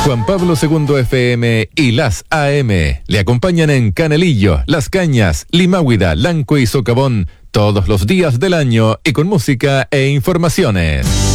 Juan Pablo II FM y las AM le acompañan en Canelillo, Las Cañas, Limáhuida, Lanco y Socavón todos los días del año y con música e informaciones.